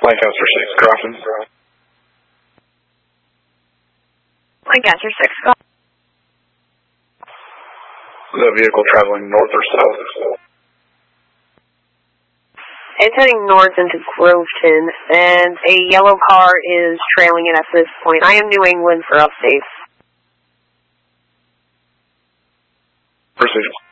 Lancaster 6, crossing. Lancaster 6, go. The vehicle traveling north or south? It's heading north into Groveton, and a yellow car is trailing it at this point. I am New England for updates. Proceed.